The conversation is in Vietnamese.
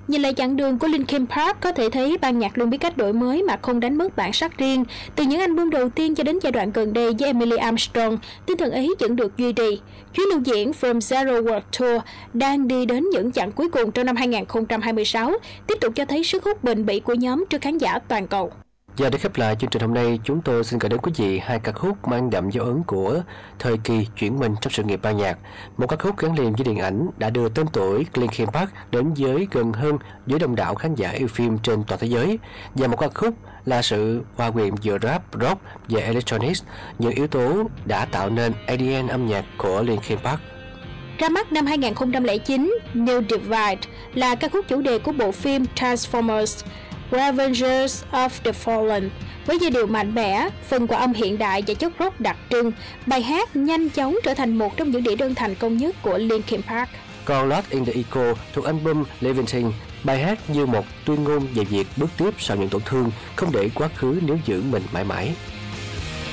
Nhìn lại chặng đường của Linkin Park, có thể thấy ban nhạc luôn biết cách đổi mới mà không đánh mất bản sắc riêng. Từ những album đầu tiên cho đến giai đoạn gần đây với Emily Armstrong, tinh thần ấy vẫn được duy trì. Chuyến lưu diễn From Zero World Tour đang đi đến những chặng cuối cùng trong năm 2026, tiếp tục cho thấy sức hút bền bỉ của nhóm trước khán giả toàn cầu. Và để khép lại chương trình hôm nay, chúng tôi xin gửi đến quý vị hai ca khúc mang đậm dấu ấn của thời kỳ chuyển mình trong sự nghiệp ban nhạc. Một ca khúc gắn liền với điện ảnh đã đưa tên tuổi Linkin Park đến với gần hơn với đông đảo khán giả yêu phim trên toàn thế giới. Và một ca khúc là sự hòa quyện giữa rap, rock và electronics, những yếu tố đã tạo nên ADN âm nhạc của Linkin Park. Ra mắt năm 2009, New Divide là ca khúc chủ đề của bộ phim Transformers Revengers of the Fallen. Với giai điệu mạnh mẽ, phần hòa âm hiện đại và chất rock đặc trưng, bài hát nhanh chóng trở thành một trong những đĩa đơn thành công nhất của Linkin Park. Còn Lost in the Echo thuộc album Levitating, bài hát như một tuyên ngôn về việc bước tiếp sau những tổn thương, không để quá khứ níu giữ mình mãi mãi.